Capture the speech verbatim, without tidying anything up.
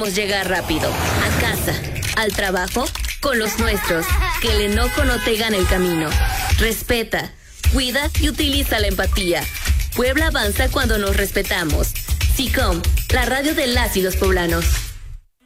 queremos llegar rápido. A casa, al trabajo, con los nuestros. Que el enojo no te gane el camino. Respeta, cuida y utiliza la empatía. Puebla avanza cuando nos respetamos. SICOM, la radio de las y los poblanos.